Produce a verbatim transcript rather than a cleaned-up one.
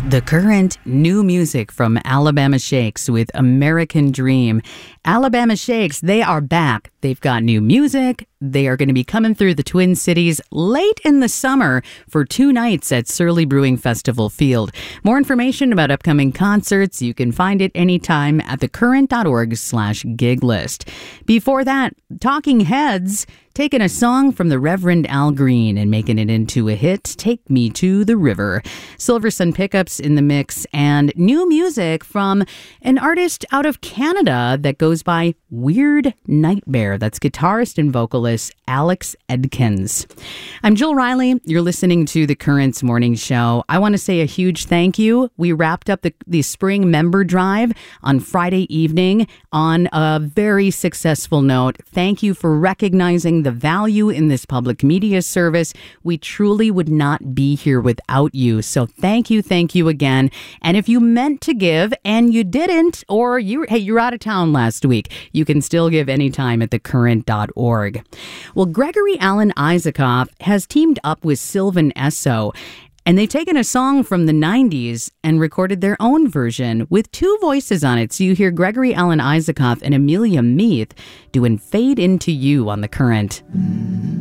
The Current, new music from Alabama Shakes with American Dream. Alabama Shakes, they are back. They've got new music. They are going to be coming through the Twin Cities late in the summer for two nights at Surly Brewing Festival Field. More information about upcoming concerts, you can find it anytime at thecurrent.org slash gig list. Before that, Talking Heads, taking a song from the Reverend Al Green and making it into a hit, Take Me to the River. Silver Sun Pickups in the mix, and new music from an artist out of Canada that goes by Weird Nightmare. That's guitarist and vocalist Alex Edkins. I'm Jill Riley. You're listening to The Current's Morning Show. I want to say a huge thank you. We wrapped up the, the spring member drive on Friday evening on a very successful note. Thank you for recognizing the value in this public media service. We truly would not be here without you. So thank you, thank you again. And if you meant to give and you didn't, or you hey, you're out of town last week, you can still give anytime at the current dot org. Well, Gregory Alan Isakov has teamed up with Sylvan Esso, and they've taken a song from the nineties and recorded their own version with two voices on it. So you hear Gregory Alan Isakov and Amelia Meath doing Fade Into You on The Current.